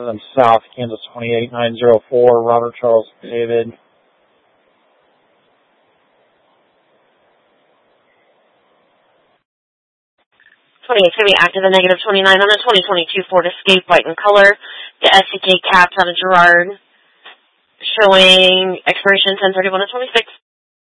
South, Kansas 28904, Robert Charles David. 28's going to be active and negative 29 on the 2022 Ford Escape, white in color. The SCK caps out of Girard, showing expiration 10/31 of 26.